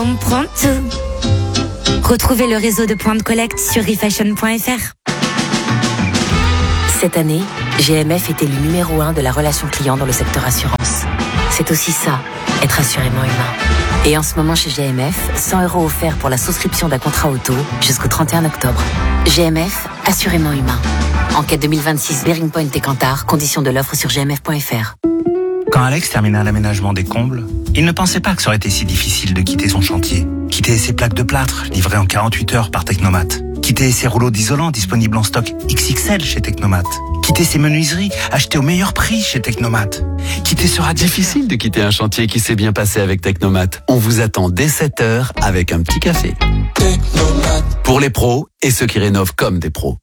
On prend tout. Retrouvez le réseau de points de collecte sur refashion.fr. Cette année, GMF était le numéro 1 de la relation client dans le secteur assurance. C'est aussi ça, être assurément humain. Et en ce moment chez GMF, 100 € offerts pour la souscription d'un contrat auto jusqu'au 31 octobre. GMF, assurément humain. Enquête 2026 Bearing Point et Kantar, conditions de l'offre sur gmf.fr. Quand Alex termina l'aménagement des combles, il ne pensait pas que ça aurait été si difficile de quitter son chantier. Quitter ses plaques de plâtre, livrées en 48 heures par Technomat. Quitter ses rouleaux d'isolant disponibles en stock XXL chez Technomat. Quitter ses menuiseries achetées au meilleur prix chez Technomat. Quitter ce radiateur. Difficile de quitter un chantier qui s'est bien passé avec Technomat. On vous attend dès 7h avec un petit café. Technomat. Pour les pros et ceux qui rénovent comme des pros.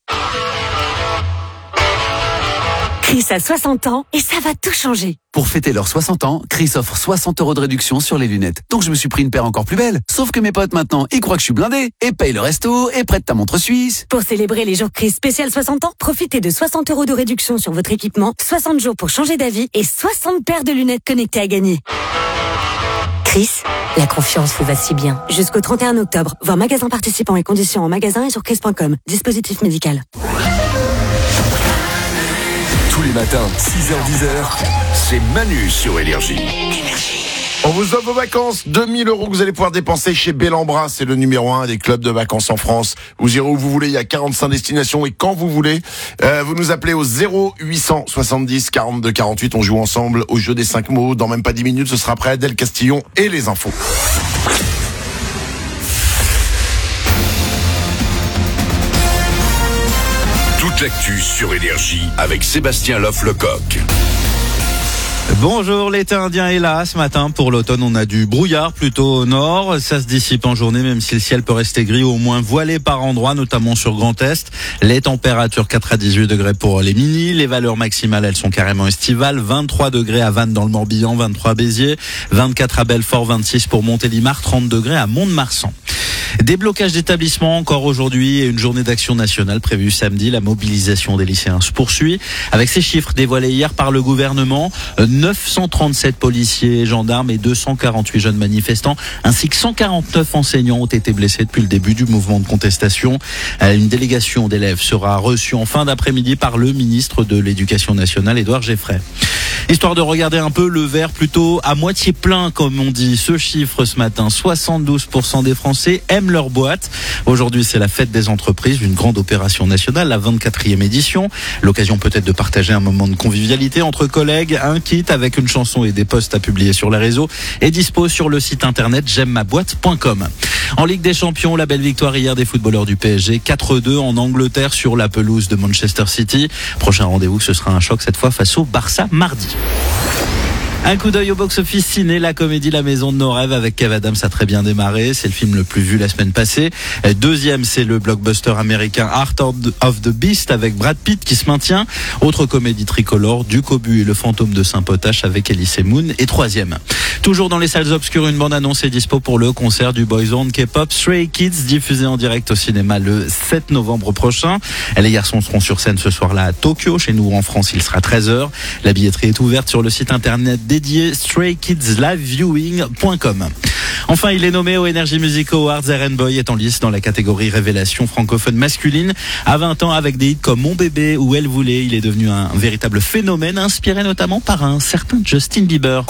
Chris a 60 ans et ça va tout changer. Pour fêter leurs 60 ans, Chris offre 60 € de réduction sur les lunettes. Donc je me suis pris une paire encore plus belle. Sauf que mes potes maintenant, ils croient que je suis blindé et payent le resto et prêtent ta montre suisse. Pour célébrer les jours Chris spécial 60 ans, profitez de 60 € de réduction sur votre équipement, 60 jours pour changer d'avis et 60 paires de lunettes connectées à gagner. Chris, la confiance vous va si bien. Jusqu'au 31 octobre, voir magasin participants et conditions en magasin et sur chris.com. Dispositif médical. Tous les matins, 6h-10h, c'est Manu sur Énergie. On vous offre vos vacances, 2000 € que vous allez pouvoir dépenser chez Bellambra, c'est le numéro 1 des clubs de vacances en France. Vous irez où vous voulez, il y a 45 destinations et quand vous voulez. Vous nous appelez au 0870 42 48, on joue ensemble au jeu des 5 mots. Dans même pas 10 minutes, ce sera après Adèle Castillon et les infos. Toute l'actu sur Énergie avec Sébastien Loff-Lecoq. Bonjour, l'été indien est là ce matin. Pour l'automne, on a du brouillard plutôt au nord. Ça se dissipe en journée, même si le ciel peut rester gris ou au moins voilé par endroits, notamment sur Grand Est. Les températures 4 à 18 degrés pour les minis. Les valeurs maximales, elles sont carrément estivales. 23 degrés à Vannes dans le Morbihan, 23 à Béziers, 24 à Belfort, 26 pour Montélimar, 30 degrés à Mont-de-Marsan. Des blocages d'établissements encore aujourd'hui et une journée d'action nationale prévue samedi. La mobilisation des lycéens se poursuit avec ces chiffres dévoilés hier par le gouvernement. 937 policiers et gendarmes et 248 jeunes manifestants ainsi que 149 enseignants ont été blessés depuis le début du mouvement de contestation. Une délégation d'élèves sera reçue en fin d'après-midi par le ministre de l'Éducation nationale, Édouard Geffray. Histoire de regarder un peu le verre plutôt à moitié plein, comme on dit. Ce chiffre ce matin, 72% des Français aiment leur boîte. Aujourd'hui, c'est la fête des entreprises, une grande opération nationale, la 24e édition. L'occasion peut-être de partager un moment de convivialité entre collègues. Un kit avec une chanson et des posts à publier sur les réseaux est dispo sur le site internet j'aime-ma-boîte.com. En Ligue des Champions, la belle victoire hier des footballeurs du PSG, 4-2 en Angleterre sur la pelouse de Manchester City. Prochain rendez-vous, ce sera un choc cette fois face au Barça mardi. Un coup d'œil au box-office ciné, la comédie La Maison de nos rêves avec Kev Adams a très bien démarré. C'est le film le plus vu la semaine passée. Deuxième, c'est le blockbuster américain Heart of the Beast avec Brad Pitt qui se maintient. Autre comédie tricolore, Du Cobu et le fantôme de Saint-Potache avec Elise Moon. Et troisième, toujours dans les salles obscures, une bande-annonce est dispo pour le concert du boys band K-pop Stray Kids, diffusé en direct au cinéma le 7 novembre prochain. Les garçons seront sur scène ce soir-là à Tokyo. Chez nous en France, il sera 13h. La billetterie est ouverte sur le site internet dédié straykidsliveviewing.com. Enfin, il est nommé au Energy Music Awards. Eren Boy est en lice dans la catégorie révélation francophone masculine. À 20 ans, avec des hits comme Mon bébé ou Elle voulait, il est devenu un véritable phénomène, inspiré notamment par un certain Justin Bieber.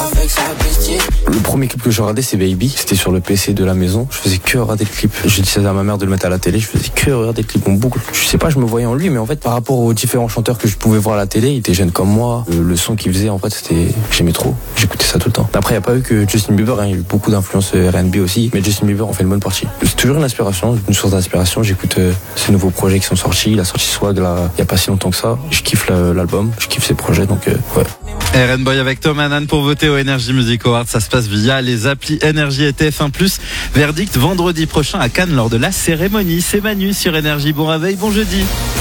Le premier clip que je regardais, c'est Baby. C'était sur le PC de la maison. Je faisais que regarder le clip. Je disais à ma mère de le mettre à la télé. Je faisais que regarder le clip en boucle. Je sais pas, je me voyais en lui, mais en fait, par rapport aux différents chanteurs que je pouvais voir à la télé, il était jeune comme moi. Le son qu'il faisait, en fait, j'aimais trop. J'écoutais ça tout le temps. Après, il n'y a pas eu que Justin Bieber, il y a eu beaucoup d'influences R&B aussi, mais Justin Bieber en fait une bonne partie. C'est toujours une inspiration, une source d'inspiration. J'écoute ces nouveaux projets qui sont sortis. Il a sorti Swag là, il y a pas si longtemps que ça. Je kiffe l'album, je kiffe ses projets, donc ouais. Eren Boy avec Tom Hanan pour voter au Energy Music Awards. Ça se passe via les applis Énergie et TF1+. Verdict vendredi prochain à Cannes lors de la cérémonie. C'est Manu sur Énergie. Bon réveil, bon jeudi.